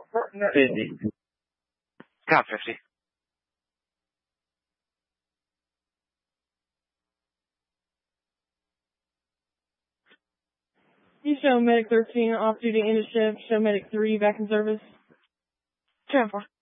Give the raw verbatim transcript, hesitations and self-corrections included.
fifty. Got fifty. You show medic thirteen off duty end of shift. Show medic three back in service. ten four.